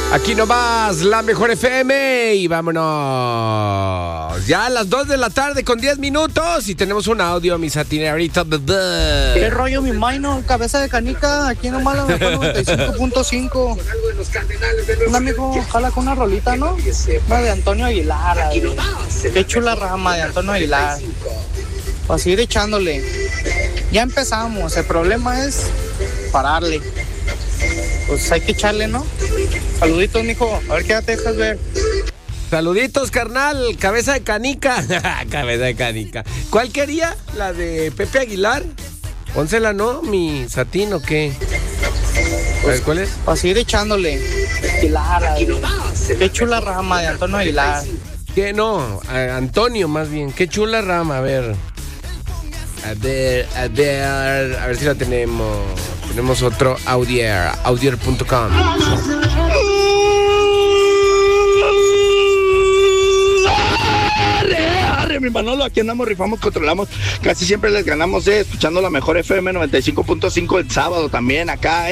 Aquí nomás, la mejor FM y vámonos. Ya a las 2 de la tarde con 10 minutos y tenemos un audio, mi satinerito. ¿Qué rollo, mi maino? Cabeza de canica, aquí nomás la mejor 95.5. Un amigo jala con una rolita, ¿no? La de Antonio Aguilar. Qué chula rama de Antonio Aguilar. Para seguir echándole. Ya empezamos, el problema es pararle. Pues hay que echarle, ¿no? Saluditos, mijo. A ver qué te dejas ver. Saluditos, carnal. Cabeza de canica. Cabeza de canica. ¿Cuál quería? ¿La de Pepe Aguilar? Pónsela, ¿no? ¿Mi Satín o qué? Pues, ¿cuál es? Para seguir echándole. Aguilar. Qué chula rama de Antonio Aguilar. ¿Qué? No, Antonio más bien. Qué chula rama, a ver. A ver si la tenemos. Tenemos otro Audier, audier.com. Arre, mi Manolo, aquí andamos, rifamos, controlamos. Casi siempre les ganamos, escuchando la mejor FM 95.5 el sábado también, acá,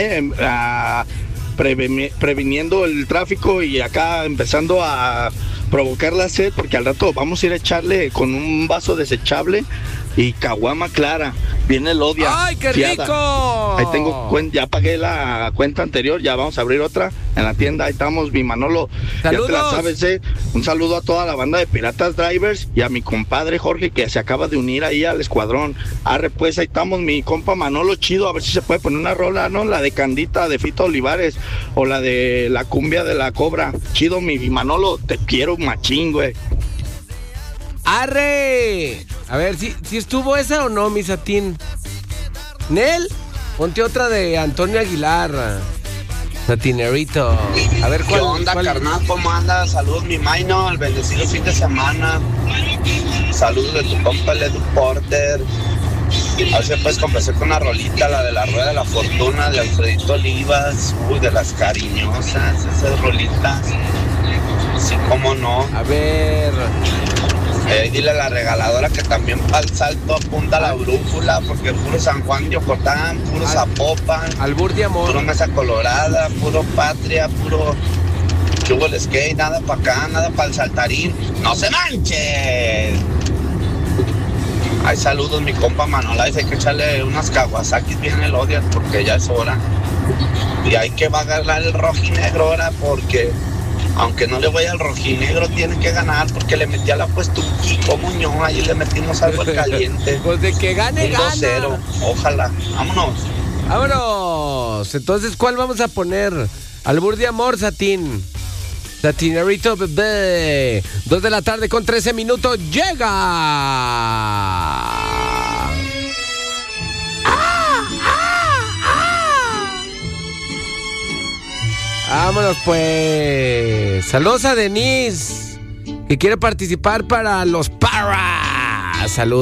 previniendo el tráfico y acá empezando a provocar la sed, porque al rato vamos a ir a echarle con un vaso desechable y caguama clara. Viene el Odia. ¡Ay, qué fiada. rico! Ahí tengo ya pagué la cuenta anterior, ya vamos a abrir otra en la tienda. Ahí estamos, mi Manolo. ¡Saludos! Ya te la sabes, Un saludo a toda la banda de Piratas Drivers y a mi compadre Jorge, que se acaba de unir ahí al escuadrón. Arre, pues ahí estamos, mi compa Manolo chido. A ver si se puede poner una rola, ¿no? La de Candita de Fito Olivares o la de la cumbia de la Cobra. Chido, mi Manolo, te quiero machín, güey. ¡Arre! A ver, ¿si estuvo esa o no, mi Satín? ¿Nel? Ponte otra de Antonio Aguilar. Satinerito. A ver, ¿cuál? ¿Qué onda, carnal? ¿Cómo andas? Saludos, mi maino. El bendecido fin de semana. Saludos de tu compa, el Edu Porter. A ver si puedes complacer con una rolita, la de la Rueda de la Fortuna, de Alfredito Olivas. Uy, de las cariñosas, esas rolitas. Sí, cómo no. A ver... Dile a la regaladora que también para el salto apunta la brújula, porque puro San Juan de Ocotán, puro Zapopan, Albur de amor, puro Mesa Colorada, puro Patria, puro Chubo el Skate, nada para acá, nada para el saltarín. ¡No se manchen! Ay, saludos, mi compa Manola. Hay que echarle unas Kawasaki bien el Odia porque ya es hora. Y hay que agarrar el rojinegro ahora porque... Aunque no le voy al rojinegro, tiene que ganar porque le metí a la apuesta un Kiko Muñoz. Ahí le metimos algo al caliente. Pues de que gane, gana. 2-0. Ojalá. Vámonos. Vámonos. Entonces, ¿cuál vamos a poner? Albur de amor, Satín. Satinerito, bebé. 2 de la tarde con 13 minutos. ¡Llega! Vámonos pues. Saludos a Denise, que quiere participar para los Parras. Saludos.